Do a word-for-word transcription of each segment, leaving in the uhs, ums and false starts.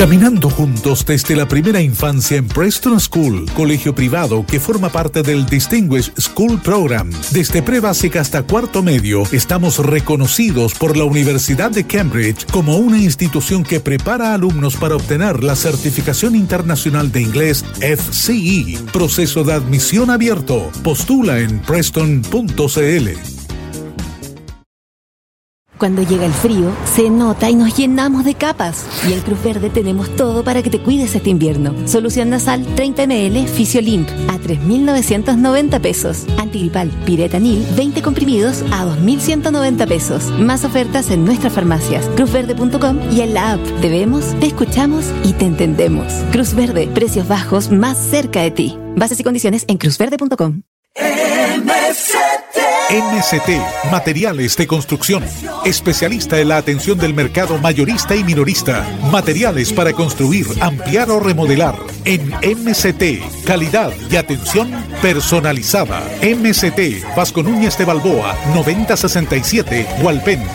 Caminando juntos desde la primera infancia en Preston School, colegio privado que forma parte del Distinguished School Program. Desde prebásica hasta cuarto medio, estamos reconocidos por la Universidad de Cambridge como una institución que prepara a alumnos para obtener la certificación internacional de inglés F C E. Proceso de admisión abierto. Postula en preston punto c l. Cuando llega el frío, se nota y nos llenamos de capas. Y en Cruz Verde tenemos todo para que te cuides este invierno. Solución nasal treinta mililitros Fisiolimp a tres mil novecientos noventa pesos. Antigripal Piretanil veinte comprimidos a dos mil ciento noventa pesos. Más ofertas en nuestras farmacias, cruz verde punto com y en la app. Te vemos, te escuchamos y te entendemos. Cruz Verde, precios bajos más cerca de ti. Bases y condiciones en cruz verde punto com. M S T M S T, Materiales de Construcción. Especialista en la atención del mercado mayorista y minorista. Materiales para construir, ampliar o remodelar. En M S T, calidad y atención personalizada. M S T, Vasco Núñez de Balboa, noventa sesenta y siete, Hualpén.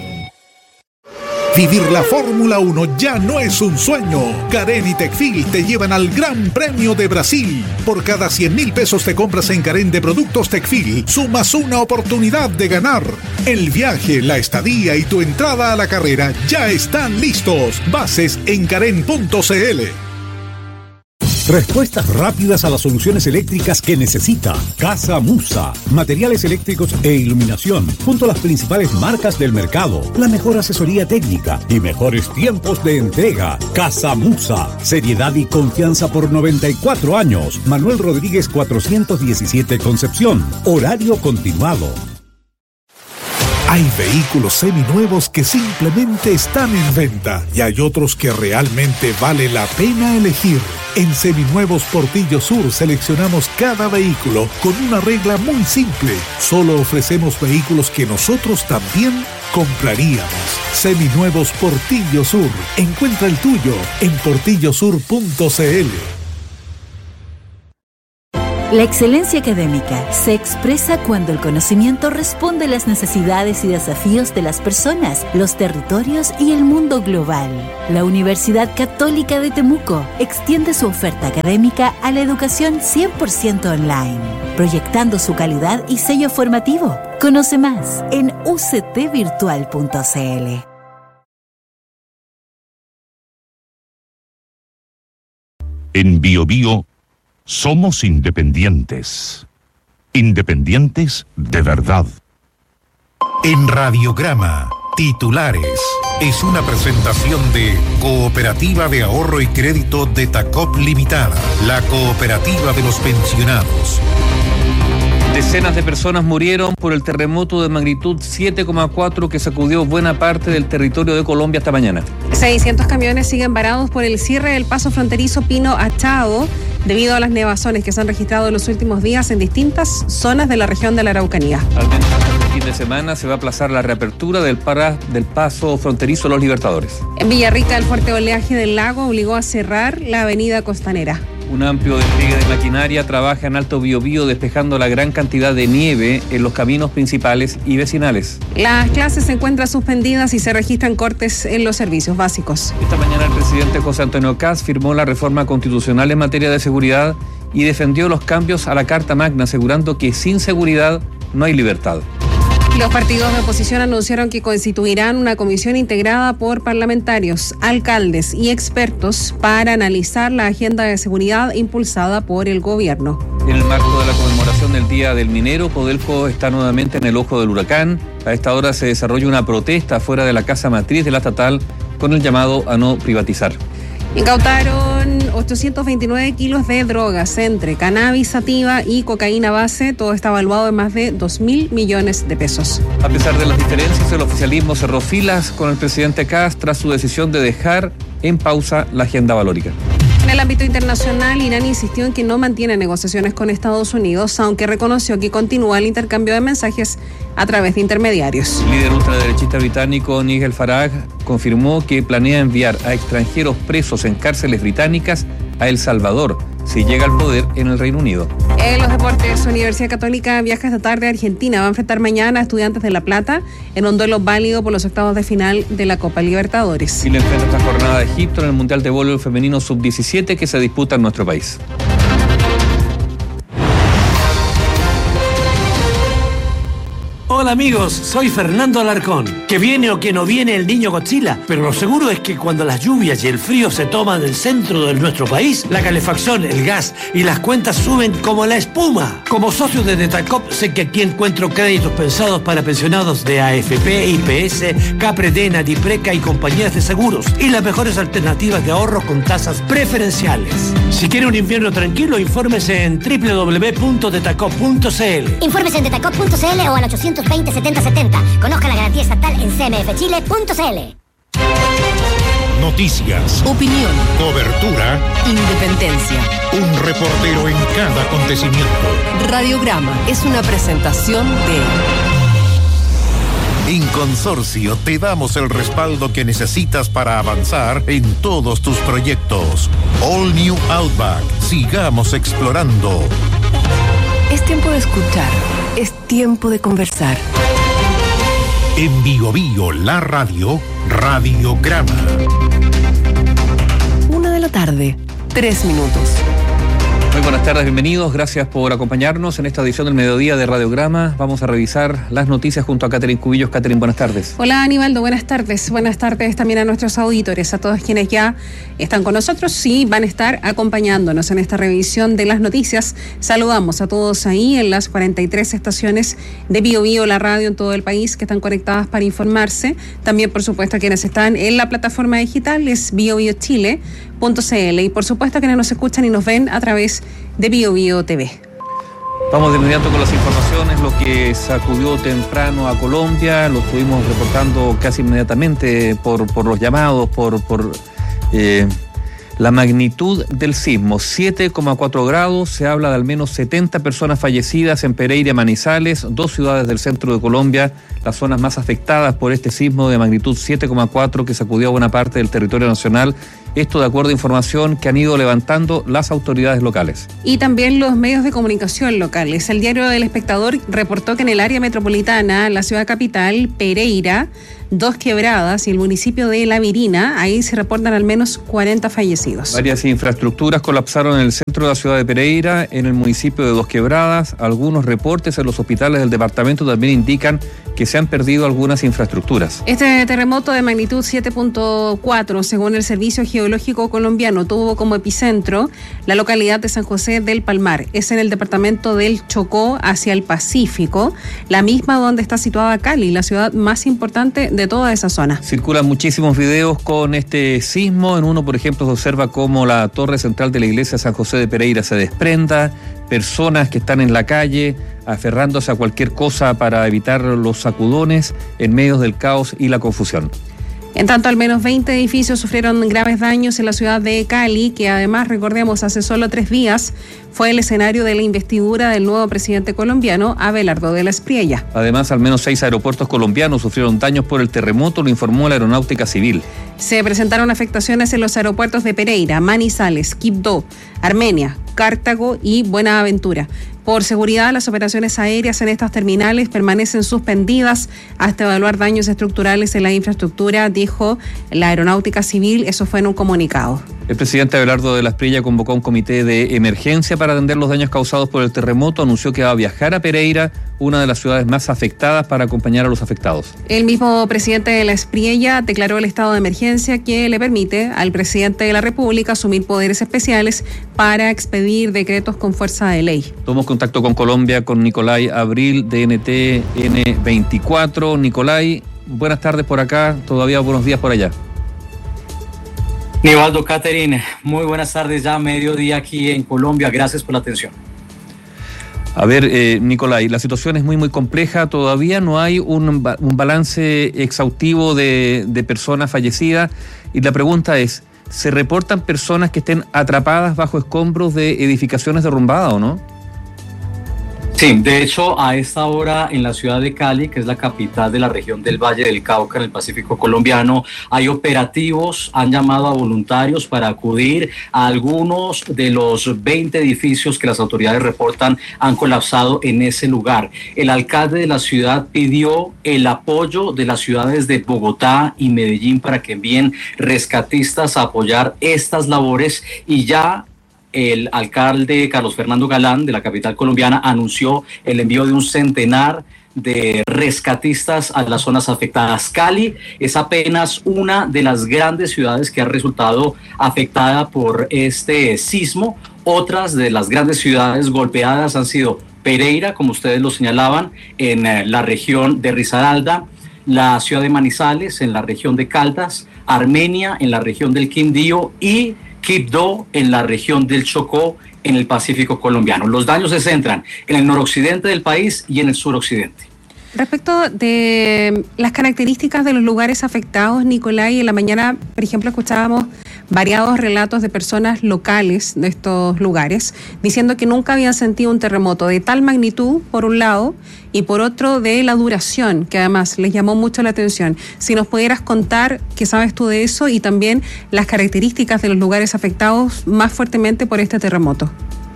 Vivir la Fórmula uno ya no es un sueño. Carén y Tecfil te llevan al Gran Premio de Brasil. Por cada cien mil pesos te compras en Carén de productos Tecfil, sumas una oportunidad de ganar. El viaje, la estadía y tu entrada a la carrera ya están listos. Bases en carén punto c l. Respuestas rápidas a las soluciones eléctricas que necesita. Casa Musa. Materiales eléctricos e iluminación, junto a las principales marcas del mercado. La mejor asesoría técnica y mejores tiempos de entrega. Casa Musa. Seriedad y confianza por noventa y cuatro años. Manuel Rodríguez cuatrocientos diecisiete, Concepción. Horario continuado. Hay vehículos seminuevos que simplemente están en venta y hay otros que realmente vale la pena elegir. En Seminuevos Portillo Sur seleccionamos cada vehículo con una regla muy simple. Solo ofrecemos vehículos que nosotros también compraríamos. Seminuevos Portillo Sur. Encuentra el tuyo en portillo sur punto c l. La excelencia académica se expresa cuando el conocimiento responde a las necesidades y desafíos de las personas, los territorios y el mundo global. La Universidad Católica de Temuco extiende su oferta académica a la educación cien por ciento online, proyectando su calidad y sello formativo. Conoce más en u c t virtual punto c l. En Bio Bio somos independientes. Independientes de verdad. En Radiograma, titulares. Es una presentación de Cooperativa de Ahorro y Crédito de Tacop Limitada, la cooperativa de los pensionados. Decenas de personas murieron por el terremoto de magnitud siete coma cuatro que sacudió buena parte del territorio de Colombia esta mañana. seiscientos camiones siguen varados por el cierre del paso fronterizo Pino a Chao debido a las nevazones que se han registrado en los últimos días en distintas zonas de la región de la Araucanía. Al menos hasta este fin de semana se va a aplazar la reapertura del, para, del paso fronterizo Los Libertadores. En Villarrica, el fuerte oleaje del lago obligó a cerrar la avenida costanera. Un amplio despliegue de maquinaria trabaja en Alto Biobío despejando la gran cantidad de nieve en los caminos principales y vecinales. Las clases se encuentran suspendidas y se registran cortes en los servicios básicos. Esta mañana el presidente José Antonio Kast firmó la reforma constitucional en materia de seguridad y defendió los cambios a la Carta Magna, asegurando que sin seguridad no hay libertad. Los partidos de oposición anunciaron que constituirán una comisión integrada por parlamentarios, alcaldes y expertos para analizar la agenda de seguridad impulsada por el gobierno. En el marco de la conmemoración del Día del Minero, Codelco está nuevamente en el ojo del huracán. A esta hora se desarrolla una protesta fuera de la casa matriz de la estatal con el llamado a no privatizar. Incautaron ochocientos veintinueve kilos de drogas entre cannabis sativa y cocaína base. Todo está evaluado en más de dos mil millones de pesos. A pesar de las diferencias, el oficialismo cerró filas con el presidente Kast tras su decisión de dejar en pausa la agenda valórica. En el ámbito internacional, Irán insistió en que no mantiene negociaciones con Estados Unidos, aunque reconoció que continúa el intercambio de mensajes a través de intermediarios. El líder ultraderechista británico Nigel Farage confirmó que planea enviar a extranjeros presos en cárceles británicas a El Salvador si llega al poder en el Reino Unido. En los deportes, Universidad Católica viaja esta tarde a Argentina. Va a enfrentar mañana a Estudiantes de La Plata en un duelo válido por los octavos de final de la Copa Libertadores. Chile enfrenta esta jornada a Egipto en el Mundial de Voleibol Femenino sub diecisiete que se disputa en nuestro país. Hola amigos, soy Fernando Alarcón. Que viene o que no viene el niño Godzilla, pero lo seguro es que cuando las lluvias y el frío se toman el centro de nuestro país, la calefacción, el gas y las cuentas suben como la espuma. Como socio de Detacop, sé que aquí encuentro créditos pensados para pensionados de A F P, I P S, Capredena, Dipreca y compañías de seguros, y las mejores alternativas de ahorro con tasas preferenciales. Si quiere un invierno tranquilo, infórmese en doble u doble u doble u punto detacop punto c l. Infórmese en detacop punto c l o al ochocientos veinte setenta setenta. Conozca la garantía estatal en c m f chile punto c l. Noticias, Opinión, cobertura, independencia. un reportero en cada acontecimiento. Radiograma es una presentación de En Consorcio te damos el respaldo que necesitas para avanzar en todos tus proyectos. All New Outback. Sigamos explorando. Es tiempo de escuchar, es tiempo de conversar. En Bio Bio, la radio, Radiograma. Una de la tarde, tres minutos. Muy buenas tardes, bienvenidos. Gracias por acompañarnos en esta edición del mediodía de Radiograma. Vamos a revisar las noticias junto a Catherine Cubillos. Catherine, buenas tardes. Hola Aníbaldo, buenas tardes. Buenas tardes también a nuestros auditores, a todos quienes ya están con nosotros y van a estar acompañándonos en esta revisión de las noticias. Saludamos a todos ahí en las cuarenta y tres estaciones de Bio Bio, la radio en todo el país, que están conectadas para informarse. También, por supuesto, a quienes están en la plataforma digital, es bio bio chile punto c l, y por supuesto a quienes nos escuchan y nos ven a través de Bio Bio T V. Vamos de inmediato con las informaciones. Lo que sacudió temprano a Colombia lo estuvimos reportando casi inmediatamente por, por los llamados, por, por eh, la magnitud del sismo. siete coma cuatro grados, se habla de al menos setenta personas fallecidas en Pereira, Manizales, dos ciudades del centro de Colombia, las zonas más afectadas por este sismo de magnitud siete coma cuatro que sacudió a buena parte del territorio nacional. Esto de acuerdo a información que han ido levantando las autoridades locales. Y también los medios de comunicación locales. El diario El Espectador reportó que en el área metropolitana, la ciudad capital, Pereira, Dos Quebradas y el municipio de La Virina, ahí se reportan al menos cuarenta fallecidos. Varias infraestructuras colapsaron en el centro de la ciudad de Pereira, en el municipio de Dos Quebradas. Algunos reportes en los hospitales del departamento también indican que se han perdido algunas infraestructuras. Este terremoto de magnitud siete punto cuatro, según el Servicio Geológico Colombiano, tuvo como epicentro la localidad de San José del Palmar. Es en el departamento del Chocó, hacia el Pacífico, la misma donde está situada Cali, la ciudad más importante de toda esa zona. Circulan muchísimos videos con este sismo. En uno, por ejemplo, se observa cómo la torre central de la iglesia San José de Pereira se desprenda, personas que están en la calle aferrándose a cualquier cosa para evitar los sacudones en medio del caos y la confusión. En tanto, al menos veinte edificios sufrieron graves daños en la ciudad de Cali, que además, recordemos, hace solo tres días fue el escenario de la investidura del nuevo presidente colombiano, Abelardo de la Espriella. Además, al menos seis aeropuertos colombianos sufrieron daños por el terremoto, lo informó la Aeronáutica Civil. Se presentaron afectaciones en los aeropuertos de Pereira, Manizales, Quibdó, Armenia, Cartago y Buenaventura. Por seguridad, las operaciones aéreas en estas terminales permanecen suspendidas hasta evaluar daños estructurales en la infraestructura, dijo la Aeronáutica Civil. Eso fue en un comunicado. El presidente Abelardo de la Espriella convocó un comité de emergencia para atender los daños causados por el terremoto. Anunció que va a viajar a Pereira, una de las ciudades más afectadas, para acompañar a los afectados. El mismo presidente de la Espriella declaró el estado de emergencia que le permite al presidente de la República asumir poderes especiales para expedir decretos con fuerza de ley. Tomamos contacto con Colombia, con Nicolai Abril, de N T N veinticuatro. Nicolai, buenas tardes por acá, todavía buenos días por allá. Nivaldo, Catherine, muy buenas tardes, ya mediodía aquí en Colombia, gracias por la atención. A ver, eh, Nicolai, la situación es muy, muy compleja, todavía no hay un, un balance exhaustivo de, de personas fallecidas, y la pregunta es, ¿se reportan personas que estén atrapadas bajo escombros de edificaciones derrumbadas o no? Sí, de hecho, a esta hora en la ciudad de Cali, que es la capital de la región del Valle del Cauca, en el Pacífico colombiano, hay operativos, han llamado a voluntarios para acudir a algunos de los veinte edificios que las autoridades reportan han colapsado en ese lugar. El alcalde de la ciudad pidió el apoyo de las ciudades de Bogotá y Medellín para que envíen rescatistas a apoyar estas labores, y ya el alcalde Carlos Fernando Galán de la capital colombiana anunció el envío de un centenar de rescatistas a las zonas afectadas. Cali es apenas una de las grandes ciudades que ha resultado afectada por este sismo. Otras de las grandes ciudades golpeadas han sido Pereira, como ustedes lo señalaban, en la región de Risaralda, la ciudad de Manizales en la región de Caldas, Armenia en la región del Quindío y Quibdó en la región del Chocó, en el Pacífico colombiano. Los daños se centran en el noroccidente del país y en el suroccidente. Respecto de las características de los lugares afectados, Nicolai, en la mañana, por ejemplo, escuchábamos variados relatos de personas locales de estos lugares, diciendo que nunca habían sentido un terremoto de tal magnitud, por un lado, y por otro, de la duración, que además les llamó mucho la atención. Si nos pudieras contar qué sabes tú de eso y también las características de los lugares afectados más fuertemente por este terremoto.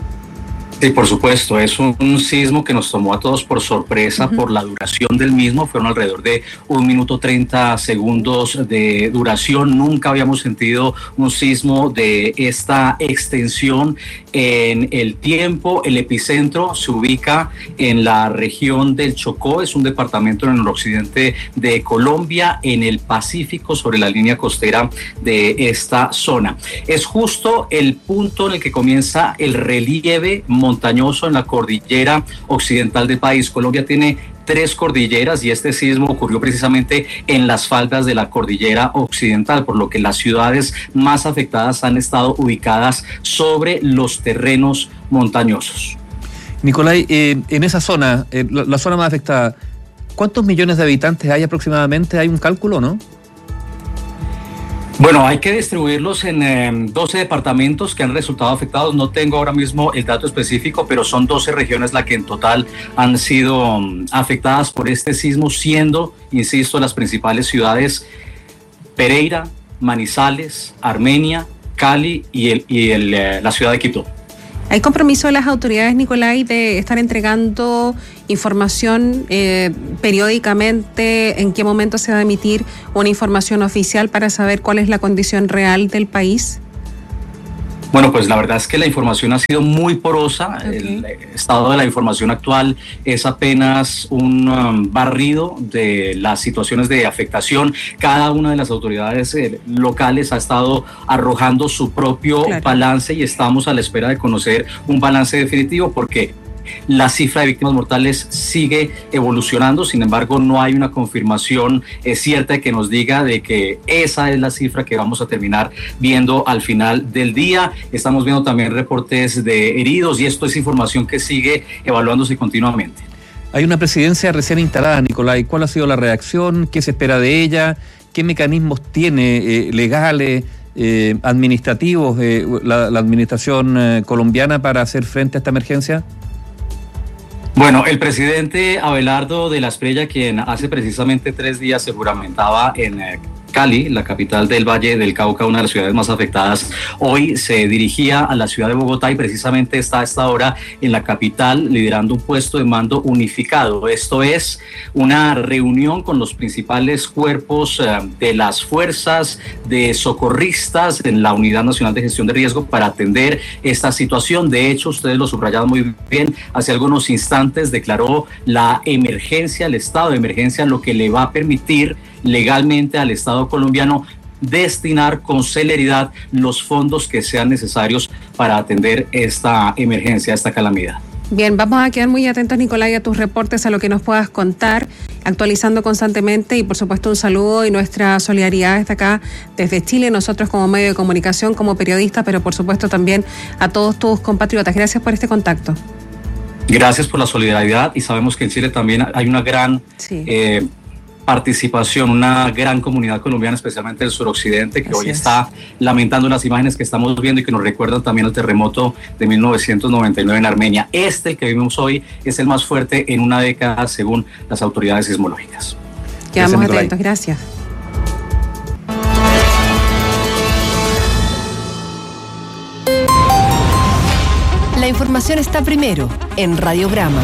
Sí, por supuesto, es un, un sismo que nos tomó a todos por sorpresa. Uh-huh. Por la duración del mismo, fueron alrededor de un minuto treinta segundos de duración. Nunca habíamos sentido un sismo de esta extensión en el tiempo. El epicentro se ubica en la región del Chocó, es un departamento en el noroccidente de Colombia, en el Pacífico, sobre la línea costera de esta zona. Es justo el punto en el que comienza el relieve montañoso en la cordillera occidental del país. Colombia tiene tres cordilleras y este sismo ocurrió precisamente en las faldas de la cordillera occidental, por lo que las ciudades más afectadas han estado ubicadas sobre los terrenos montañosos. Nicolai, eh, en esa zona, eh, la, la zona más afectada, ¿cuántos millones de habitantes hay aproximadamente? ¿Hay un cálculo, no? Bueno, hay que distribuirlos en eh, doce departamentos que han resultado afectados. No tengo ahora mismo el dato específico, pero son doce regiones las que en total han sido um, afectadas por este sismo, siendo, insisto, las principales ciudades Pereira, Manizales, Armenia, Cali y, el, y el, eh, la ciudad de Quito. ¿Hay compromiso de las autoridades, Nicolai, de estar entregando información eh, periódicamente? ¿En qué momento se va a emitir una información oficial para saber cuál es la condición real del país? Bueno, pues la verdad es que la información ha sido muy porosa. Okay. El estado de la información actual es apenas un um, barrido de las situaciones de afectación. Cada una de las autoridades eh, locales ha estado arrojando su propio claro. balance y estamos a la espera de conocer un balance definitivo, porque la cifra de víctimas mortales sigue evolucionando. Sin embargo, no hay una confirmación eh, cierta que nos diga de que esa es la cifra que vamos a terminar viendo al final del día. Estamos viendo también reportes de heridos y esto es información que sigue evaluándose continuamente. Hay una presidencia recién instalada, Nicolai. ¿Cuál ha sido la reacción? ¿Qué se espera de ella? ¿Qué mecanismos tiene eh, legales, eh, administrativos eh, la, la administración eh, colombiana para hacer frente a esta emergencia? Bueno, el presidente Abelardo de la Espriella, quien hace precisamente tres días se juramentaba en eh, Cali, la capital del Valle del Cauca, una de las ciudades más afectadas, hoy se dirigía a la ciudad de Bogotá y precisamente está a esta hora en la capital liderando un puesto de mando unificado. Esto es una reunión con los principales cuerpos eh, de las fuerzas de socorristas en la Unidad Nacional de Gestión de Riesgo para atender esta situación. De hecho, ustedes lo subrayaron muy bien, hace algunos instantes declaró la emergencia, el estado de emergencia, lo que le va a permitir legalmente al Estado colombiano destinar con celeridad los fondos que sean necesarios para atender esta emergencia, esta calamidad. Bien, vamos a quedar muy atentos, Nicolai, a tus reportes, a lo que nos puedas contar, actualizando constantemente y por supuesto un saludo y nuestra solidaridad desde acá, desde Chile, nosotros como medio de comunicación, como periodistas, pero por supuesto también a todos tus compatriotas. Gracias por este contacto. Gracias por la solidaridad y sabemos que en Chile también hay una gran... Sí. Eh, participación, una gran comunidad colombiana, especialmente del suroccidente, que Así hoy es. está lamentando las imágenes que estamos viendo y que nos recuerdan también el terremoto de mil novecientos noventa y nueve en Armenia. Este que vimos hoy es el más fuerte en una década, según las autoridades sismológicas. Quedamos Gracias, atentos, gracias. La información está primero en Radiograma.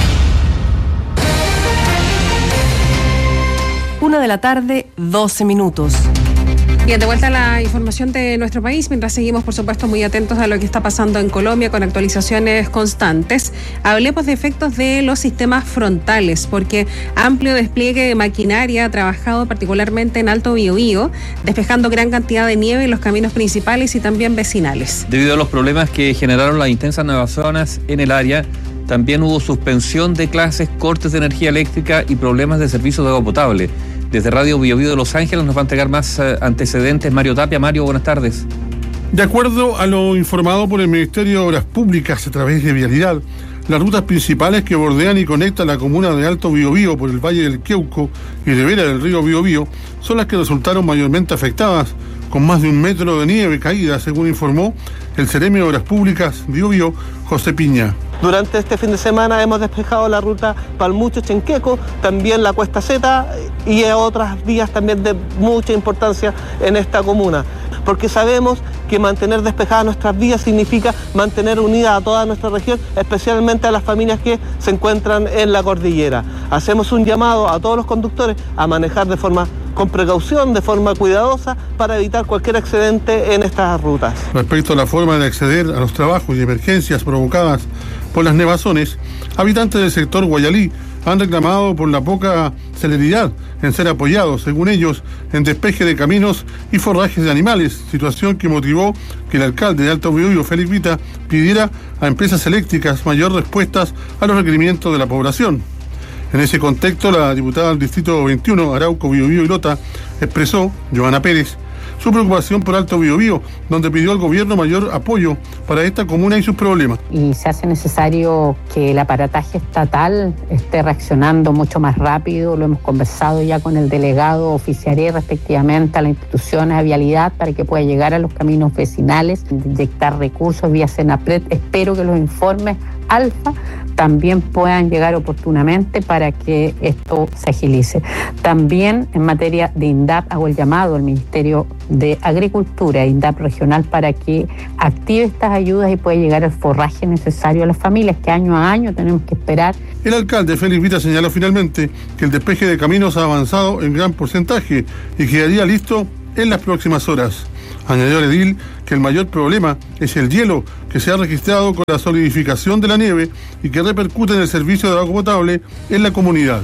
Una de la tarde, doce minutos. Bien, de vuelta a la información de nuestro país, mientras seguimos, por supuesto, muy atentos a lo que está pasando en Colombia con actualizaciones constantes. Hablemos de efectos de los sistemas frontales, porque amplio despliegue de maquinaria ha trabajado particularmente en Alto Biobío, despejando gran cantidad de nieve en los caminos principales y también vecinales. Debido a los problemas que generaron las intensas nevazonas en el área, también hubo suspensión de clases, cortes de energía eléctrica y problemas de servicio de agua potable. Desde Radio Biobío de Los Ángeles nos va a entregar más eh, antecedentes Mario Tapia. Mario, buenas tardes. De acuerdo a lo informado por el Ministerio de Obras Públicas a través de Vialidad, las rutas principales que bordean y conectan la comuna de Alto Biobío por el Valle del Queuco y ribera del río Biobío son las que resultaron mayormente afectadas, con más de un metro de nieve caída, según informó el Seremi de Obras Públicas Biobío, José Piña. Durante este fin de semana hemos despejado la ruta Palmucho-Chenqueco, también la Cuesta Zeta y otras vías también de mucha importancia en esta comuna, porque sabemos que mantener despejadas nuestras vías significa mantener unida a toda nuestra región, especialmente a las familias que se encuentran en la cordillera. Hacemos un llamado a todos los conductores a manejar de forma con precaución, de forma cuidadosa, para evitar cualquier accidente en estas rutas. Respecto a la forma de acceder a los trabajos y emergencias provocadas por las nevazones, habitantes del sector Guayalí han reclamado por la poca celeridad en ser apoyados, según ellos, en despeje de caminos y forrajes de animales, situación que motivó que el alcalde de Alto Biobío, Félix Vita, pidiera a empresas eléctricas mayor respuestas a los requerimientos de la población. En ese contexto, la diputada del Distrito veintiuno, Arauco, Biobío y Lota, expresó, Joana Pérez, su preocupación por Alto Biobío, donde pidió al gobierno mayor apoyo para esta comuna y sus problemas. Y se hace necesario que el aparataje estatal esté reaccionando mucho más rápido. Lo hemos conversado ya con el delegado oficiaré respectivamente a las instituciones de vialidad para que pueda llegar a los caminos vecinales, inyectar recursos vía Senapred. Espero que los informes alfa también puedan llegar oportunamente para que esto se agilice. También en materia de INDAP hago el llamado al Ministerio de Agricultura, INDAP regional, para que active estas ayudas y pueda llegar el forraje necesario a las familias que año a año tenemos que esperar. El alcalde Félix Vita señaló finalmente que el despeje de caminos ha avanzado en gran porcentaje y quedaría listo en las próximas horas. Añadió el edil que el mayor problema es el hielo que se ha registrado con la solidificación de la nieve y que repercute en el servicio de agua potable en la comunidad.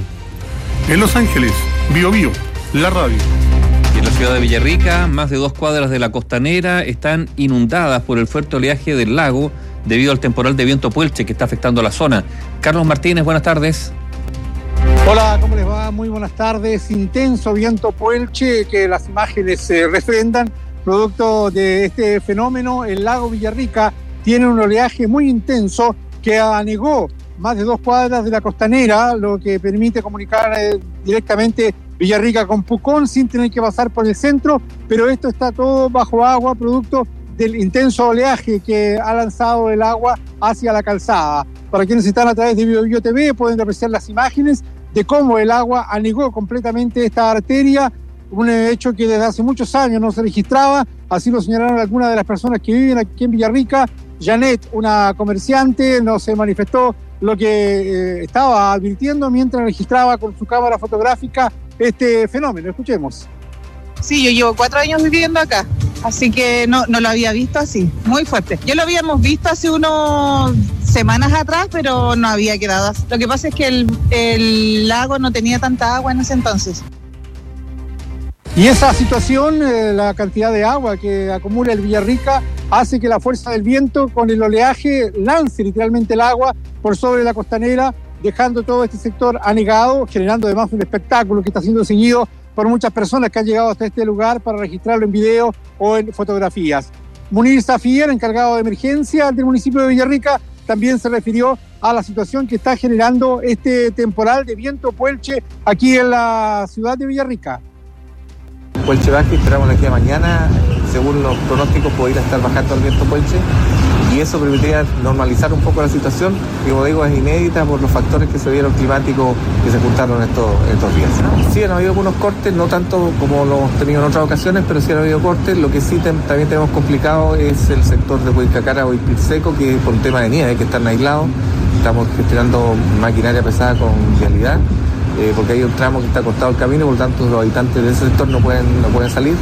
En Los Ángeles, Biobío, la radio. Y en la ciudad de Villarrica, más de dos cuadras de la costanera están inundadas por el fuerte oleaje del lago debido al temporal de viento Puelche que está afectando a la zona. Carlos Martínez, buenas tardes. Hola, ¿cómo les va? Muy buenas tardes. Intenso viento Puelche que las imágenes se refrendan. Producto de este fenómeno, el lago Villarrica tiene un oleaje muy intenso que anegó más de dos cuadras de la costanera, lo que permite comunicar eh, directamente Villarrica con Pucón sin tener que pasar por el centro, pero esto está todo bajo agua, producto del intenso oleaje que ha lanzado el agua hacia la calzada. Para quienes están a través de Biobío T V pueden apreciar las imágenes de cómo el agua anegó completamente esta arteria, un hecho que desde hace muchos años no se registraba, así lo señalaron algunas de las personas que viven aquí en Villarrica. Janet, una comerciante, no se manifestó lo que eh, estaba advirtiendo mientras registraba con su cámara fotográfica este fenómeno. Escuchemos. Sí, yo llevo cuatro años viviendo acá, así que no, no lo había visto así, muy fuerte. Ya lo habíamos visto hace unas semanas atrás, pero no había quedado así. Lo que pasa es que el, el lago no tenía tanta agua en ese entonces. Y esa situación, eh, la cantidad de agua que acumula el Villarrica, hace que la fuerza del viento con el oleaje lance literalmente el agua por sobre la costanera, dejando todo este sector anegado, generando además un espectáculo que está siendo seguido por muchas personas que han llegado hasta este lugar para registrarlo en video o en fotografías. Munir Safier, encargado de emergencia del municipio de Villarrica, también se refirió a la situación que está generando este temporal de viento Puelche aquí en la ciudad de Villarrica. Puelche baja y esperamos de aquí a mañana, según los pronósticos, podría estar bajando el viento Puelche y eso permitiría normalizar un poco la situación, que como digo es inédita por los factores que se dieron climáticos que se juntaron estos, estos días. Sí han habido algunos cortes, no tanto como lo hemos tenido en otras ocasiones, pero sí han habido cortes. Lo que sí te, también tenemos complicado es el sector de Huaycacara o Ispilseco, que es por un tema de nieve, que están aislados. Estamos gestionando maquinaria pesada con vialidad, eh, porque hay un tramo que está cortado el camino, por lo tanto los habitantes de ese sector no pueden, no pueden salir.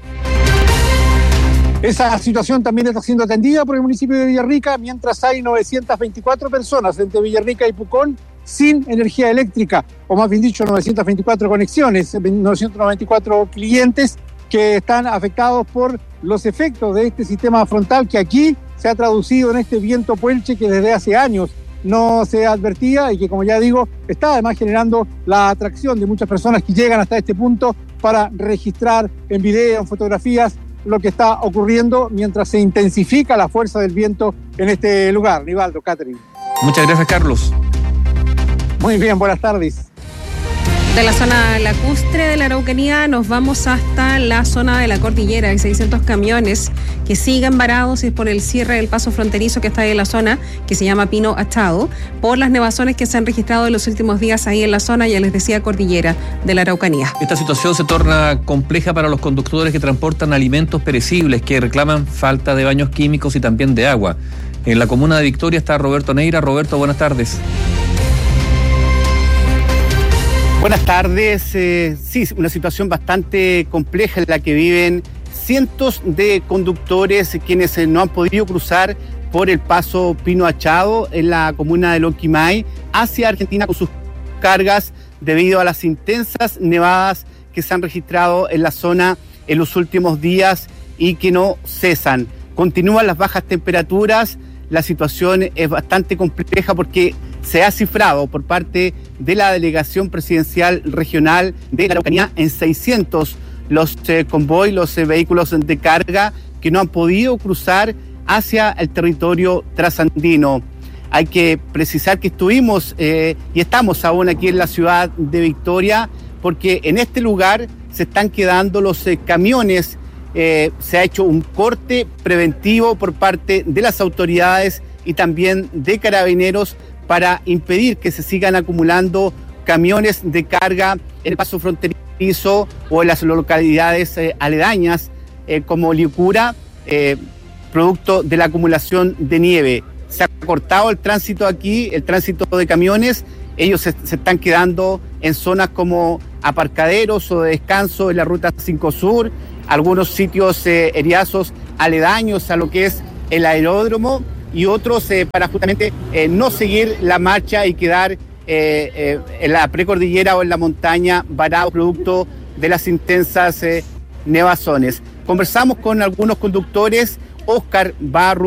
Esa situación también está siendo atendida por el municipio de Villarrica, mientras hay novecientas veinticuatro personas entre Villarrica y Pucón sin energía eléctrica, o más bien dicho, novecientas veinticuatro conexiones, novecientos noventa y cuatro clientes que están afectados por los efectos de este sistema frontal que aquí se ha traducido en este viento Puelche que desde hace años no se advertía y que, como ya digo, está además generando la atracción de muchas personas que llegan hasta este punto para registrar en video, en fotografías, lo que está ocurriendo mientras se intensifica la fuerza del viento en este lugar. Nivaldo, Catherine. Muchas gracias, Carlos. Muy bien, buenas tardes. De la zona lacustre de la Araucanía nos vamos hasta la zona de la cordillera. Hay seiscientos camiones que siguen varados y es por el cierre del paso fronterizo que está ahí en la zona, que se llama Pino Achado, por las nevazones que se han registrado en los últimos días ahí en la zona, ya les decía, cordillera de la Araucanía. Esta situación se torna compleja para los conductores que transportan alimentos perecibles, que reclaman falta de baños químicos y también de agua. En la comuna de Victoria está Roberto Neira. Roberto, buenas tardes. Buenas tardes. Eh, sí, una situación bastante compleja en la que viven cientos de conductores quienes eh, no han podido cruzar por el paso Pino Achado en la comuna de Lonquimay hacia Argentina con sus cargas debido a las intensas nevadas que se han registrado en la zona en los últimos días y que no cesan. Continúan las bajas temperaturas, la situación es bastante compleja porque se ha cifrado por parte de la Delegación Presidencial Regional de la Araucanía en seiscientos los eh, convoy, los eh, vehículos de carga que no han podido cruzar hacia el territorio trasandino. Hay que precisar que estuvimos eh, y estamos aún aquí en la ciudad de Victoria porque en este lugar se están quedando los eh, camiones. Eh, se ha hecho un corte preventivo por parte de las autoridades y también de carabineros para impedir que se sigan acumulando camiones de carga en el paso fronterizo o en las localidades eh, aledañas eh, como Liucura, eh, producto de la acumulación de nieve. Se ha cortado el tránsito aquí, el tránsito de camiones. Ellos se, se están quedando en zonas como aparcaderos o de descanso en la ruta cinco Sur, algunos sitios eh, eriazos aledaños a lo que es el aeródromo y otros eh, para justamente eh, no seguir la marcha y quedar eh, eh, en la precordillera o en la montaña varado producto de las intensas eh, nevazones. Conversamos con algunos conductores. Oscar va